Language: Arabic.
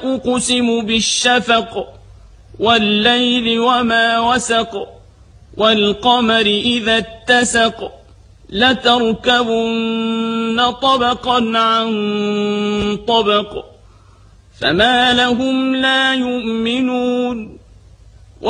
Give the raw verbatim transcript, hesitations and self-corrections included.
أقسم بالشفق والليل وما وسق والقمر إذا اتسق لتركبن طبقا عن طبق فما لهم لا يؤمنون